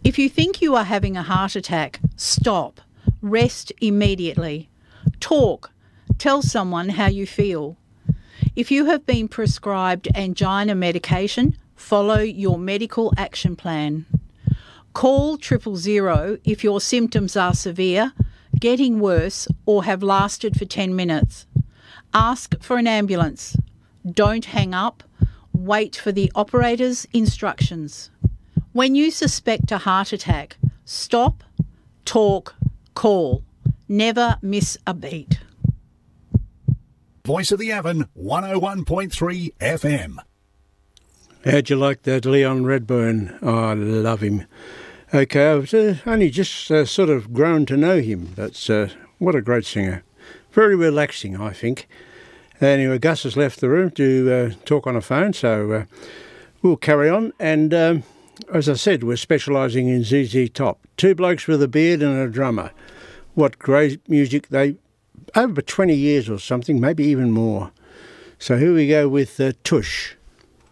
If you think you are having a heart attack, stop. Rest immediately. Talk. Tell someone how you feel. If you have been prescribed angina medication, follow your medical action plan. Call 000 if your symptoms are severe, getting worse, or have lasted for 10 minutes. Ask for an ambulance. Don't hang up. Wait for the operator's instructions. When you suspect a heart attack, stop, talk, call. Never miss a beat. Voice of the Avon, 101.3 FM. How'd you like that, Leon Redburn? Oh, I love him. Okay, I've only just sort of grown to know him. That's what a great singer. Very relaxing, I think. Anyway, Gus has left the room to talk on a phone, so we'll carry on. And as I said, we're specialising in ZZ Top. Two blokes with a beard and a drummer. What great music. They over 20 years or something, maybe even more. So here we go with Tush.